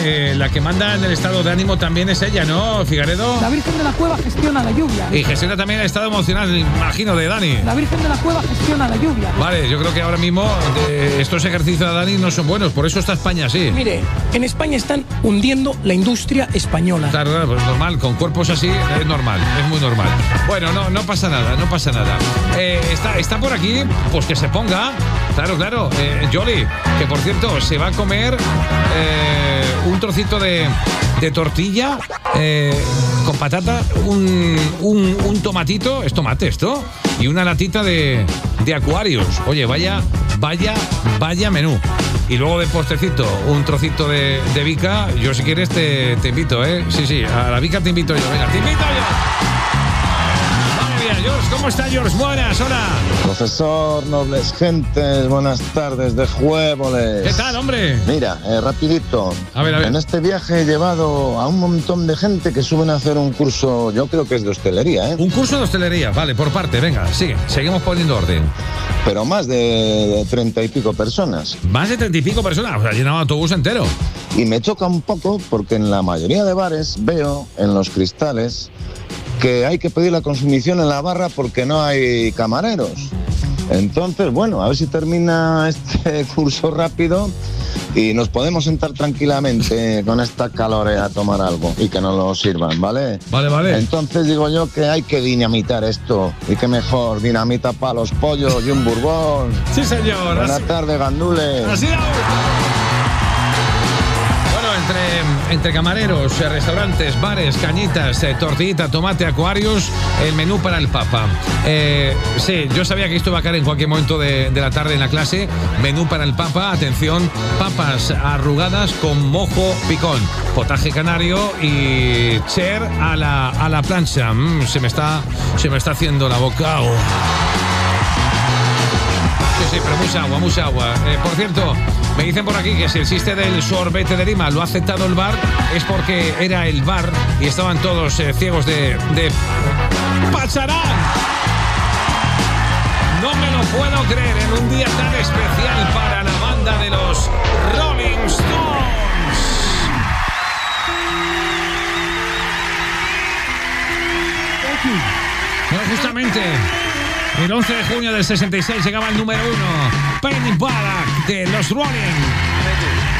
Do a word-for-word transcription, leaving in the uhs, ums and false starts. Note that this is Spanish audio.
eh, la que manda en el estado de ánimo también es ella, ¿no, Figaredo? La Virgen de la Cueva gestiona la lluvia. Y gestiona también el estado emocional, imagino, de Dani. La Virgen de la Cueva gestiona la lluvia. Vale, yo creo que ahora mismo de estos ejercicios de Dani no son buenos, por eso está España así. Mire, en España están hundiendo la industria española. Claro, claro, pues normal, con cuerpos así es normal, es muy normal. Bueno, no, no pasa nada, no pasa nada. Eh, está, está por aquí, pues que se ponga, claro, claro, eh, Yoli, que por cierto se va a comer eh, un trocito de, de tortilla eh, con patata, un, un, un tomatito, es tomate esto, y una latita de, de Aquarius. Oye, vaya, vaya, vaya menú. Y luego de postrecito, un trocito de, de bica. Yo si quieres te, te invito, ¿eh? Sí, sí, a la bica te invito yo. Venga, te invito yo. Vamos bien, George, ¿cómo está George? Buenas, hola. Profesor, nobles gentes, buenas tardes de Juéboles. ¿Qué tal, hombre? Mira, eh, rapidito. A ver, a ver. En este viaje he llevado a un montón de gente que suben a hacer un curso, yo creo que es de hostelería, ¿eh? Un curso de hostelería, vale, por parte, venga, sigue, seguimos poniendo orden. Pero más de treinta y pico personas. Más de treinta y pico personas, o sea, llenado autobús entero. Y me choca un poco porque en la mayoría de bares veo en los cristales que hay que pedir la consumición en la barra porque no hay camareros. Entonces, bueno, a ver si termina este curso rápido y nos podemos sentar tranquilamente con esta calor a tomar algo y que nos lo sirvan, ¿vale? Vale, vale. Entonces digo yo que hay que dinamitar esto. Y que mejor, dinamita para los pollos y un burbón. Sí, señor. Buenas así, tardes, gandules. así da. Bueno, entre, entre camareros, eh, restaurantes, bares, cañitas, eh, tortillita, tomate, Aquarius, el menú para el Papa. Eh, sí, yo sabía que esto iba a caer en cualquier momento de, de la tarde en la clase. Menú para el Papa, atención, papas arrugadas con mojo picón, potaje canario y cher a la, a la plancha. Mm, se me está, se me está haciendo la boca. Oh. Sí, sí, pero mucha agua, mucha agua. Eh, por cierto, me dicen por aquí que si existe del sorbete de Lima lo ha aceptado el bar, es porque era el bar y estaban todos eh, ciegos de, de pacharán. No me lo puedo creer en un día tan especial para la banda de los Rolling Stones. Bueno, justamente el once de junio del sesenta y seis llegaba el número uno, Penny Barak de los Rolling.